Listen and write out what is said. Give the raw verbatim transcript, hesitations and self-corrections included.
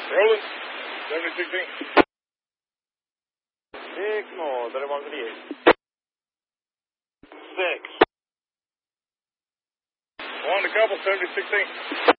Rolling. seventy sixteen. Signal, thirty one thirty-eight. Six. One to couple, seventy sixteen.